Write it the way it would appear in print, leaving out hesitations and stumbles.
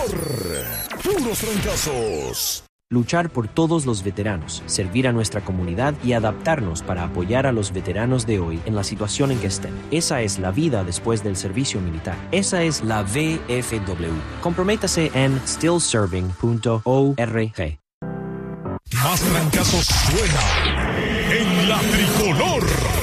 Puros trancazos. Luchar por todos los veteranos, servir a nuestra comunidad y adaptarnos para apoyar a los veteranos de hoy en la situación en que estén. Esa es la vida después del servicio militar. Esa es la VFW. Comprométase en stillserving.org. Más trancazos suena en la tricolor.